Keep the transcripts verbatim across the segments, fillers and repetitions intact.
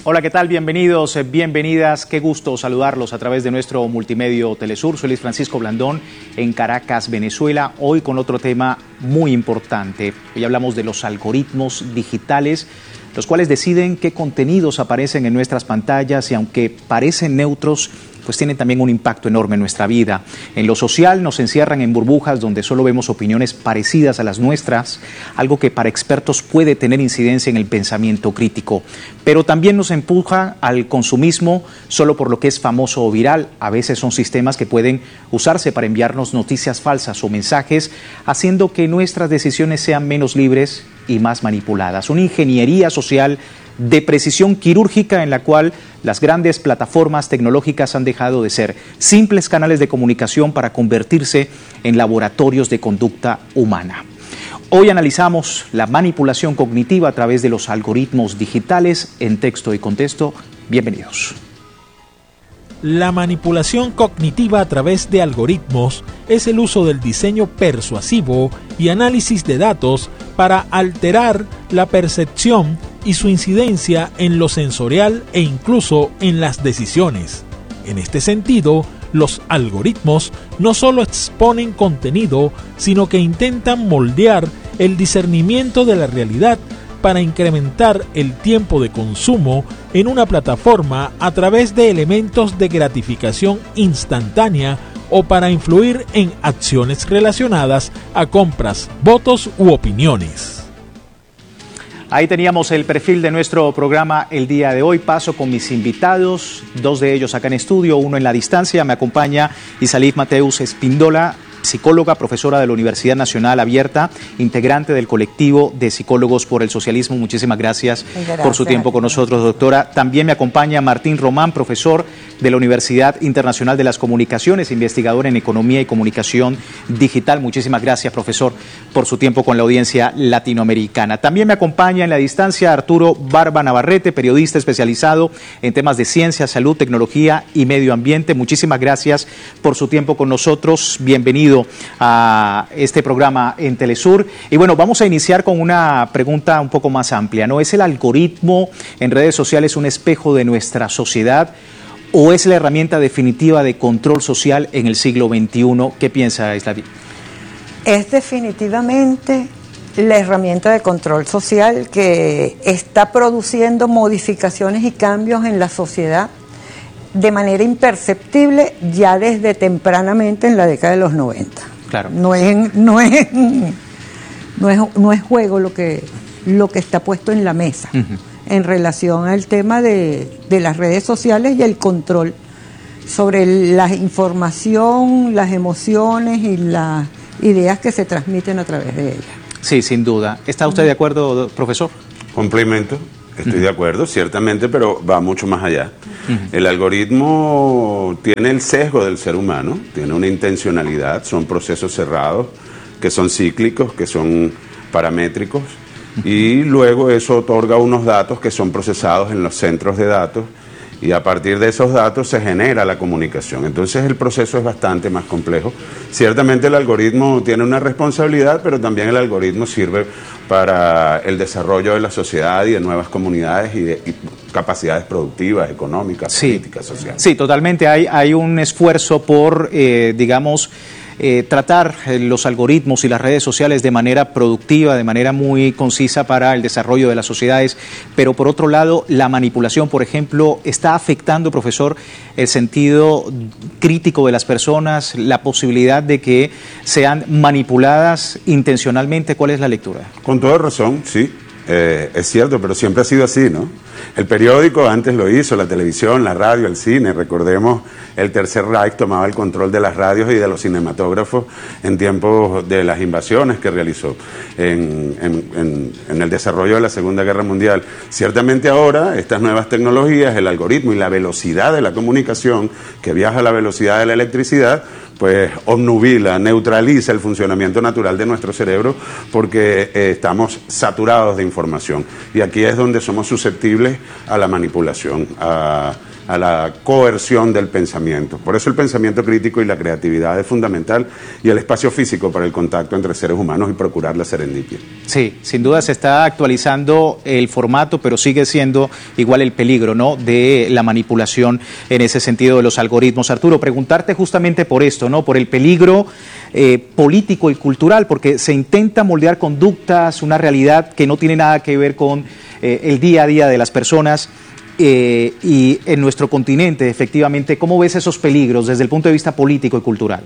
Hola, ¿qué tal? Bienvenidos, bienvenidas. Qué gusto saludarlos a través de nuestro multimedio Telesur. Soy Luis Francisco Blandón en Caracas, Venezuela. Hoy con otro tema muy importante. Hoy hablamos de los algoritmos digitales, los cuales deciden qué contenidos aparecen en nuestras pantallas y aunque parecen neutros, pues tienen también un impacto enorme en nuestra vida. En lo social nos encierran en burbujas donde solo vemos opiniones parecidas a las nuestras, algo que para expertos puede tener incidencia en el pensamiento crítico. Pero también nos empuja al consumismo solo por lo que es famoso o viral. A veces son sistemas que pueden usarse para enviarnos noticias falsas o mensajes, haciendo que nuestras decisiones sean menos libres y más manipuladas. Una ingeniería social de precisión quirúrgica en la cual las grandes plataformas tecnológicas han dejado de ser simples canales de comunicación para convertirse en laboratorios de conducta humana. Hoy analizamos la manipulación cognitiva a través de los algoritmos digitales en Texto y Contexto. Bienvenidos. La manipulación cognitiva a través de algoritmos es el uso del diseño persuasivo y análisis de datos para alterar la percepción y su incidencia en lo sensorial e incluso en las decisiones. En este sentido, los algoritmos no solo exponen contenido, sino que intentan moldear el discernimiento de la realidad para incrementar el tiempo de consumo en una plataforma a través de elementos de gratificación instantánea o para influir en acciones relacionadas a compras, votos u opiniones. Ahí teníamos el perfil de nuestro programa el día de hoy. Paso con mis invitados, dos de ellos acá en estudio, uno en la distancia. Me acompaña Isalif Mateus Espíndola, psicóloga, profesora de la Universidad Nacional Abierta, integrante del colectivo de psicólogos por el socialismo. Muchísimas gracias, gracias por su tiempo con nosotros, doctora. También me acompaña Martín Román, profesor de la Universidad Internacional de las Comunicaciones, investigador en Economía y Comunicación Digital. Muchísimas gracias, profesor, por su tiempo con la audiencia latinoamericana. También me acompaña en la distancia Arturo Barba Navarrete, periodista especializado en temas de ciencia, salud, tecnología y medio ambiente. Muchísimas gracias por su tiempo con nosotros. Bienvenido a este programa en Telesur. Y bueno, vamos a iniciar con una pregunta un poco más amplia, ¿no? ¿Es el algoritmo en redes sociales un espejo de nuestra sociedad o es la herramienta definitiva de control social en el siglo veintiuno? ¿Qué piensa Islavi? Es definitivamente la herramienta de control social que está produciendo modificaciones y cambios en la sociedad de manera imperceptible ya desde tempranamente en la década de los noventa. Claro. No es, no es, no es, no es juego lo que, lo que está puesto en la mesa. Uh-huh. En relación al tema de, de las redes sociales y el control sobre la información, las emociones y las ideas que se transmiten a través de ellas. Sí, sin duda. ¿Está usted de acuerdo, profesor? Complemento, estoy uh-huh. de acuerdo, ciertamente, pero va mucho más allá. Uh-huh. El algoritmo tiene el sesgo del ser humano, tiene una intencionalidad, son procesos cerrados, que son cíclicos, que son paramétricos, y luego eso otorga unos datos que son procesados en los centros de datos y a partir de esos datos se genera la comunicación. Entonces el proceso es bastante más complejo. Ciertamente el algoritmo tiene una responsabilidad, pero también el algoritmo sirve para el desarrollo de la sociedad y de nuevas comunidades y de y capacidades productivas, económicas, sí, políticas, sociales. Sí, totalmente. Hay, hay un esfuerzo por, eh, digamos, Eh, tratar eh, los algoritmos y las redes sociales de manera productiva, de manera muy concisa para el desarrollo de las sociedades, pero por otro lado la manipulación, por ejemplo, está afectando, profesor, el sentido crítico de las personas, la posibilidad de que sean manipuladas intencionalmente. ¿Cuál es la lectura? Con toda razón, sí. Eh, es cierto, pero siempre ha sido así, ¿no? El periódico antes lo hizo, la televisión, la radio, el cine. Recordemos, el Tercer Reich tomaba el control de las radios y de los cinematógrafos en tiempos de las invasiones que realizó en, en, en, en el desarrollo de la Segunda Guerra Mundial. Ciertamente ahora, estas nuevas tecnologías, el algoritmo y la velocidad de la comunicación, que viaja a la velocidad de la electricidad, pues obnubila, neutraliza el funcionamiento natural de nuestro cerebro porque eh, estamos saturados de información. Y aquí es donde somos susceptibles a la manipulación, a, a la coerción del pensamiento. Por eso el pensamiento crítico y la creatividad es fundamental, y el espacio físico para el contacto entre seres humanos y procurar la serendipia. Sí, sin duda se está actualizando el formato, pero sigue siendo igual el peligro, ¿no?, de la manipulación en ese sentido de los algoritmos. Arturo, preguntarte justamente por esto, ¿no?, por el peligro eh, político y cultural, porque se intenta moldear conductas, una realidad que no tiene nada que ver con eh, el día a día de las personas. Eh, y en nuestro continente, efectivamente, ¿cómo ves esos peligros desde el punto de vista político y cultural?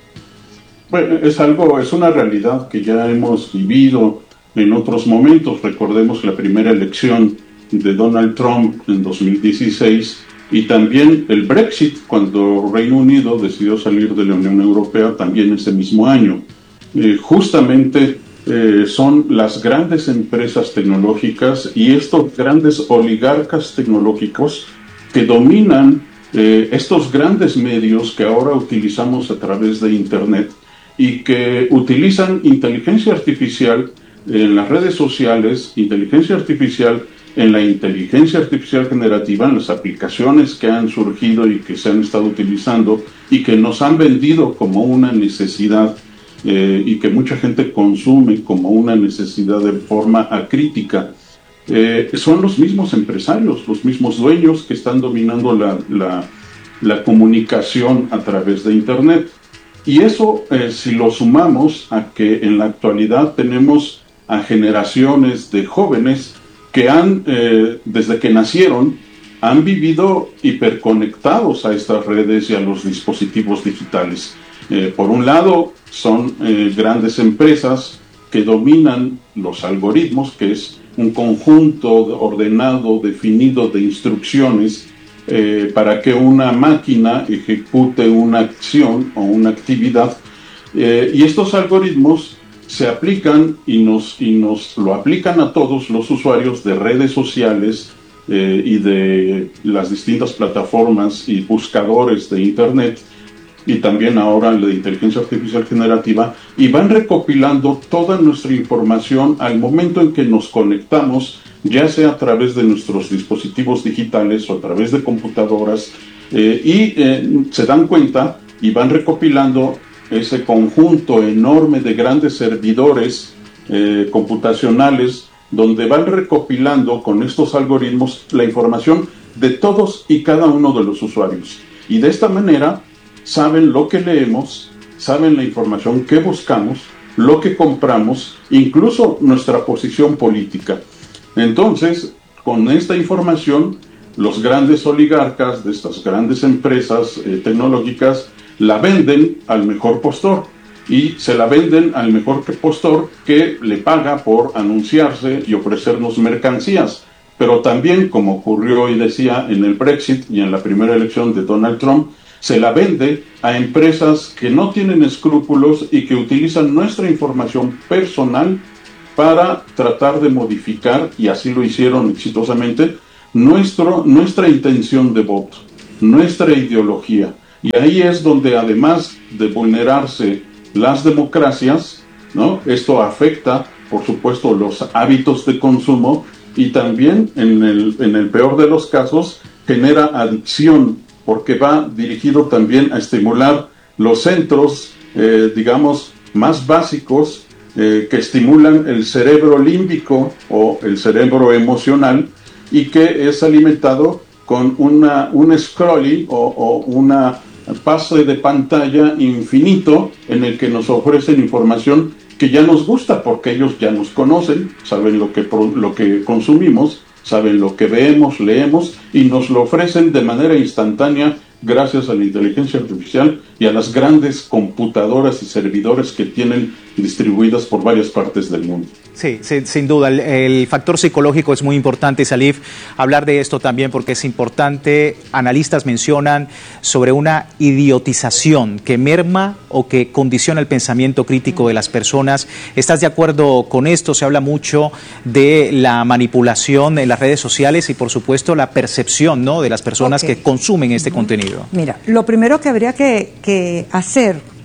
Bueno, es algo, es una realidad que ya hemos vivido en otros momentos. Recordemos la primera elección de Donald Trump en dos mil dieciséis y también el Brexit, cuando Reino Unido decidió salir de la Unión Europea también ese mismo año. Eh, justamente Eh, son las grandes empresas tecnológicas y estos grandes oligarcas tecnológicos que dominan eh, estos grandes medios que ahora utilizamos a través de Internet y que utilizan inteligencia artificial en las redes sociales, inteligencia artificial en la inteligencia artificial generativa, en las aplicaciones que han surgido y que se han estado utilizando y que nos han vendido como una necesidad. Eh, y que mucha gente consume como una necesidad de forma acrítica, eh, son los mismos empresarios, los mismos dueños que están dominando la, la, la comunicación a través de Internet. Y eso, eh, si lo sumamos a que en la actualidad tenemos a generaciones de jóvenes que han, eh, desde que nacieron, han vivido hiperconectados a estas redes y a los dispositivos digitales. Eh, por un lado, son eh, grandes empresas que dominan los algoritmos, que es un conjunto ordenado, definido de instrucciones eh, para que una máquina ejecute una acción o una actividad. Eh, y estos algoritmos se aplican y nos, y nos lo aplican a todos los usuarios de redes sociales eh, y de las distintas plataformas y buscadores de Internet, y también ahora la de inteligencia artificial generativa, y van recopilando toda nuestra información al momento en que nos conectamos, ya sea a través de nuestros dispositivos digitales o a través de computadoras, eh, y eh, se dan cuenta y van recopilando ese conjunto enorme de grandes servidores eh, computacionales, donde van recopilando con estos algoritmos la información de todos y cada uno de los usuarios. Y de esta manera saben lo que leemos, saben la información que buscamos, lo que compramos, incluso nuestra posición política. Entonces, con esta información, los grandes oligarcas de estas grandes empresas eh, tecnológicas la venden al mejor postor, y se la venden al mejor postor que le paga por anunciarse y ofrecernos mercancías. Pero también, como ocurrió y decía en el Brexit y en la primera elección de Donald Trump, se la vende a empresas que no tienen escrúpulos y que utilizan nuestra información personal para tratar de modificar, y así lo hicieron exitosamente, nuestro, nuestra intención de voto, nuestra ideología. Y ahí es donde, además de vulnerarse las democracias, ¿no?, esto afecta, por supuesto, los hábitos de consumo y también, en el, en el peor de los casos, genera adicción, porque va dirigido también a estimular los centros, eh, digamos, más básicos eh, que estimulan el cerebro límbico o el cerebro emocional, y que es alimentado con una, un scrolling o, o una pase de pantalla infinito en el que nos ofrecen información que ya nos gusta, porque ellos ya nos conocen, saben lo que, lo que consumimos, saben lo que vemos, leemos, y nos lo ofrecen de manera instantánea gracias a la inteligencia artificial y a las grandes computadoras y servidores que tienen distribuidas por varias partes del mundo. Sí, sí, sin duda, el, el factor psicológico es muy importante, Salif, hablar de esto también, porque es importante. Analistas mencionan sobre una idiotización que merma o que condiciona el pensamiento crítico de las personas. ¿Estás de acuerdo con esto? Se habla mucho de la manipulación en las redes sociales y, por supuesto, la percepción, ¿no?, de las personas okay. que consumen este contenido. Mira, lo primero que habría que, que hacer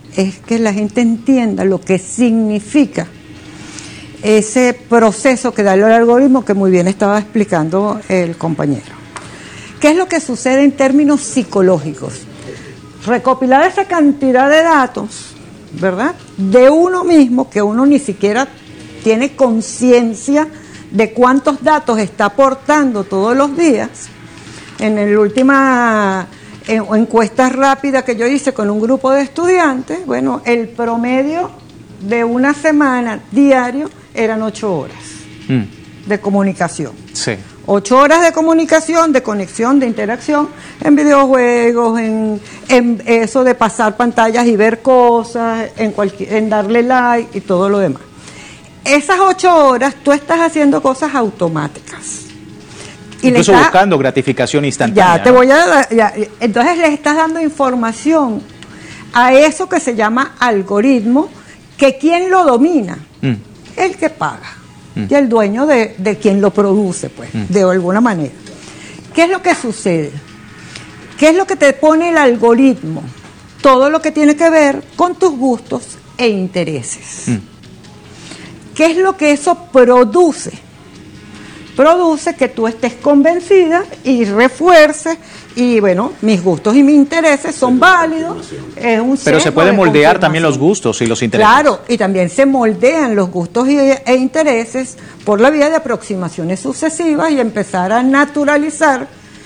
es que la gente entienda lo que significa ese proceso que da el algoritmo que muy bien estaba explicando el compañero. ¿Qué es lo que sucede en términos psicológicos? Recopilar esa cantidad de datos, ¿verdad?, de uno mismo, que uno ni siquiera tiene conciencia de cuántos datos está aportando todos los días. En la última encuesta rápida que yo hice con un grupo de estudiantes, bueno, el promedio de una semana diario eran ocho horas mm. de comunicación. Sí. Ocho horas de comunicación, de conexión, de interacción, en videojuegos, en, en eso de pasar pantallas y ver cosas, en, cualquier, en darle like y todo lo demás. Esas ocho horas tú estás haciendo cosas automáticas. Y Incluso estás, buscando gratificación instantánea. Ya te ¿no? voy a ya, entonces le estás dando información a eso que se llama algoritmo, que ¿quién lo domina? Mm. El que paga. Mm. Y el dueño de, de quien lo produce, pues, mm. de alguna manera. ¿Qué es lo que sucede? ¿Qué es lo que te pone el algoritmo? Todo lo que tiene que ver con tus gustos e intereses. Mm. ¿Qué es lo que eso produce? Produce que tú estés convencida y refuerces, y bueno, mis gustos y mis intereses son válidos. Es un Pero se puede moldear también los gustos y los intereses. Claro, y también se moldean los gustos y, e intereses por la vía de aproximaciones sucesivas y empezar a naturalizar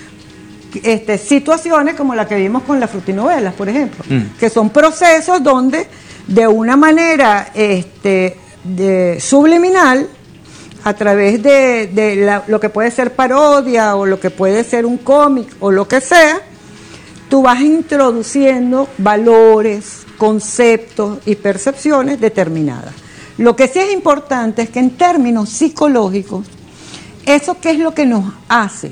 este, situaciones como la que vimos con las frutinovelas, por ejemplo, mm. que son procesos donde de una manera este, de, subliminal, a través de, de la, lo que puede ser parodia o lo que puede ser un cómic o lo que sea, tú vas introduciendo valores, conceptos y percepciones determinadas. Lo que sí es importante es que en términos psicológicos, ¿eso qué es lo que nos hace?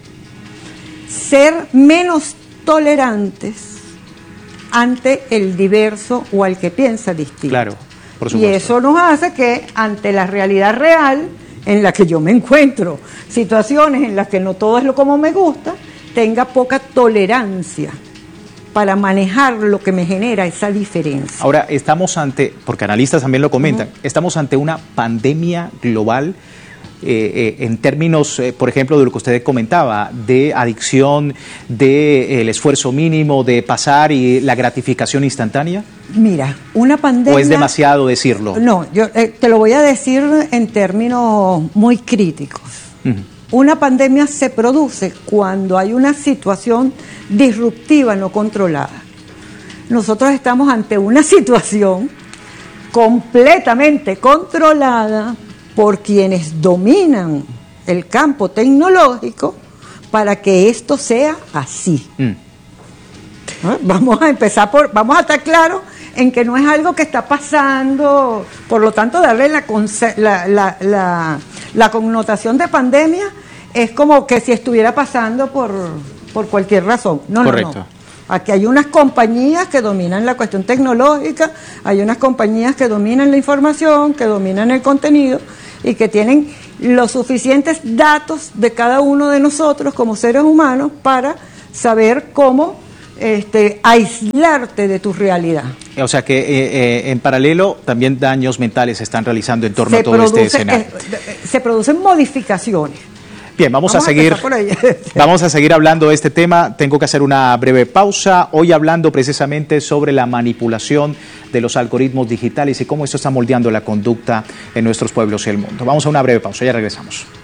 Ser menos tolerantes ante el diverso o al que piensa distinto. Claro, por supuesto. Y eso nos hace que ante la realidad real en la que yo me encuentro, situaciones en las que no todo es lo como me gusta, tenga poca tolerancia para manejar lo que me genera esa diferencia. Ahora, estamos ante, porque analistas también lo comentan, uh-huh. estamos ante una pandemia global eh, eh, en términos, eh, por ejemplo, de lo que usted comentaba, de adicción, de eh, el esfuerzo mínimo, de pasar y la gratificación instantánea. Mira, una pandemia... ¿O es demasiado decirlo? No, yo eh, te lo voy a decir en términos muy críticos. Uh-huh. Una pandemia se produce cuando hay una situación disruptiva no controlada. Nosotros estamos ante una situación completamente controlada por quienes dominan el campo tecnológico para que esto sea así. Mm. ¿No? Vamos a empezar por, vamos a estar claros en que no es algo que está pasando, por lo tanto darle la, la, la, la, la connotación de pandemia es como que si estuviera pasando por, por cualquier razón. No, Correcto. no, no. Aquí hay unas compañías que dominan la cuestión tecnológica, hay unas compañías que dominan la información, que dominan el contenido y que tienen los suficientes datos de cada uno de nosotros como seres humanos para saber cómo este, aislarte de tu realidad. O sea que eh, eh, en paralelo también daños mentales se están realizando en torno se a todo produce, este escenario. Eh, se producen modificaciones. Bien, vamos, vamos a seguir a vamos a seguir hablando de este tema. Tengo que hacer una breve pausa. Hoy hablando precisamente sobre la manipulación de los algoritmos digitales y cómo esto está moldeando la conducta en nuestros pueblos y el mundo. Vamos a una breve pausa, ya regresamos.